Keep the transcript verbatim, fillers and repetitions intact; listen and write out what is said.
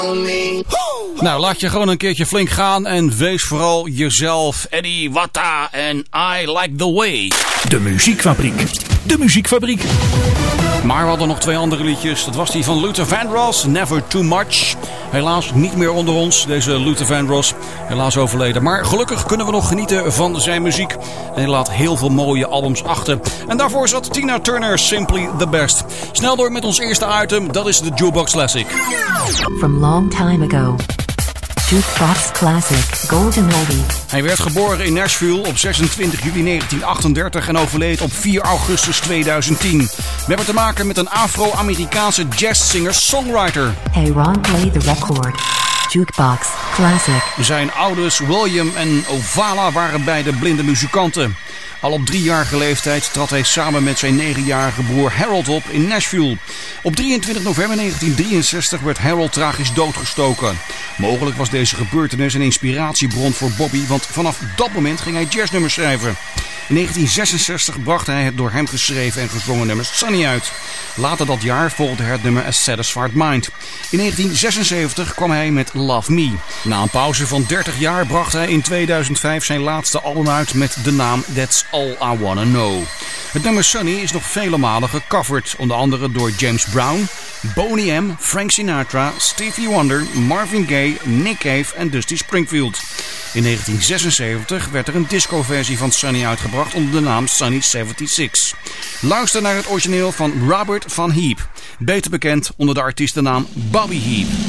Nou, laat je gewoon een keertje flink gaan en wees vooral jezelf. Eddie Watta en I Like The Way. De Muziekfabriek. De Muziekfabriek. Maar we hadden nog twee andere liedjes. Dat was die van Luther Vandross, Never Too Much. Helaas niet meer onder ons, deze Luther Vandross. Helaas overleden. Maar gelukkig kunnen we nog genieten van zijn muziek. En hij laat heel veel mooie albums achter. En daarvoor zat Tina Turner, Simply The Best. Snel door met ons eerste item, dat is de Jukebox Classic. From long time ago. Jukebox Classic, Golden Oldie. Hij werd geboren in Nashville op zesentwintig juli negentien achtendertig en overleed op vier augustus tweeduizend tien. We hebben te maken met een Afro-Amerikaanse jazzsinger-songwriter. Hey Ron, play the record. Jukebox Classic. Zijn ouders William en Ovala waren beide blinde muzikanten. Al op driejarige leeftijd trad hij samen met zijn negenjarige broer Harold op in Nashville. Op drieëntwintig november negentien drieënzestig werd Harold tragisch doodgestoken. Mogelijk was deze gebeurtenis een inspiratiebron voor Bobby, want vanaf dat moment ging hij jazznummers schrijven. In negentien zesenzestig bracht hij het door hem geschreven en gezongen nummer Sunny uit. Later dat jaar volgde het nummer A Satisfied Mind. In negentien zesenzeventig kwam hij met Love Me. Na een pauze van dertig jaar bracht hij in tweeduizend vijf zijn laatste album uit met de naam That's All I Wanna Know. Het nummer Sunny is nog vele malen gecoverd, onder andere door James Brown, Boney M, Frank Sinatra, Stevie Wonder, Marvin Gaye, Nick Cave en Dusty Springfield. In negentien zesenzeventig werd er een discoversie van Sunny uitgebracht onder de naam Sunny zevenenzestig. Luister naar het origineel van Robert Van Heap, beter bekend onder de artiestennaam Bobby Heap.